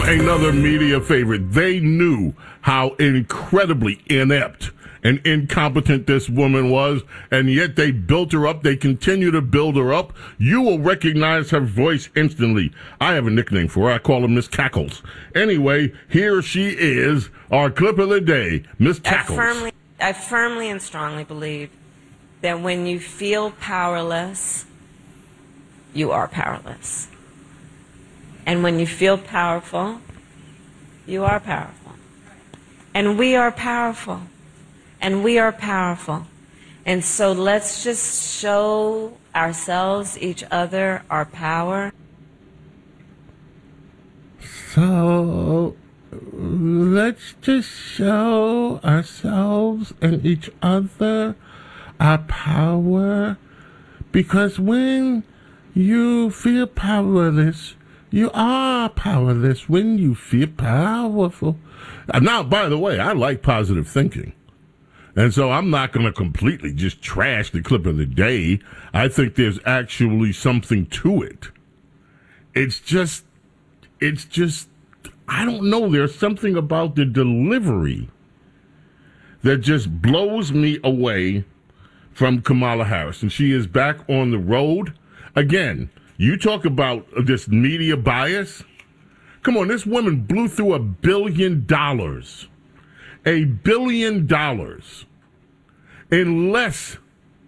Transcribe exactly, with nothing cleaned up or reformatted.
another media favorite. They knew how incredibly inept and incompetent this woman was, and yet they built her up. They continue to build her up. You will recognize her voice instantly. I have a nickname for her. I call her Miss Cackles. Anyway, here she is, our clip of the day, Miss Cackles. I firmly, I firmly and strongly believe that when you feel powerless, you are powerless. And when you feel powerful, you are powerful. And we are powerful. And we are powerful. And so let's just show ourselves, each other, our power. So let's just show ourselves and each other our power. Because when you feel powerless, you are powerless. When you feel powerful. Now, by the way, I like positive thinking. And so I'm not going to completely just trash the clip of the day. I think there's actually something to it. It's just, it's just, I don't know. There's something about the delivery that just blows me away from Kamala Harris. And she is back on the road. Again, you talk about this media bias. Come on, this woman blew through a billion dollars. A billion dollars in less